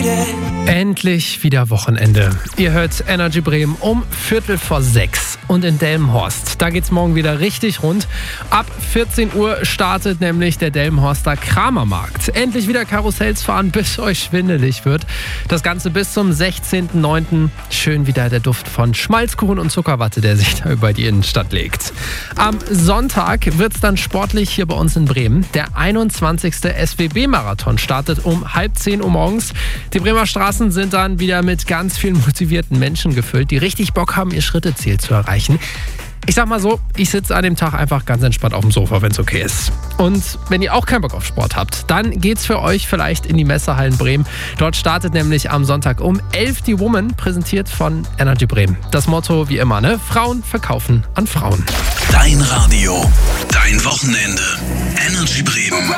Endlich wieder Wochenende. Ihr hört Energy Bremen um 5:45 und in Delmenhorst. Da geht's morgen wieder richtig rund. Ab 14 Uhr startet nämlich der Delmenhorster Kramermarkt. Endlich wieder Karussells fahren, bis euch schwindelig wird. Das Ganze bis zum 16.09. Schön wieder der Duft von Schmalzkuchen und Zuckerwatte, der sich da über die Innenstadt legt. Am Sonntag wird's dann sportlich hier bei uns in Bremen. Der 21. SWB-Marathon startet um 9:30 Uhr morgens. Die Bremer Straßen sind dann wieder mit ganz vielen motivierten Menschen gefüllt, die richtig Bock haben, ihr Schritteziel zu erreichen. Ich sag mal so, ich sitze an dem Tag einfach ganz entspannt auf dem Sofa, wenn es okay ist. Und wenn ihr auch keinen Bock auf Sport habt, dann geht's für euch vielleicht in die Messehallen Bremen. Dort startet nämlich am Sonntag um 11 die Woman, präsentiert von Energy Bremen. Das Motto wie immer, ne? Frauen verkaufen an Frauen. Dein Radio, dein Wochenende. Energy Bremen.